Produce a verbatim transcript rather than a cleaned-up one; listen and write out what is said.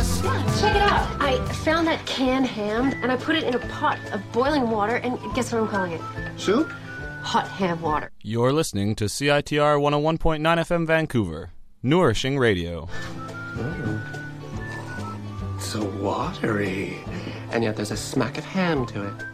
Yeah, check it out. I found that canned ham, and I put it in a pot of boiling water, and guess what I'm calling it? Soup? Hot ham water. You're listening to C I T R one oh one point nine F M Vancouver, Nourishing Radio. So watery. And yet there's a smack of ham to it.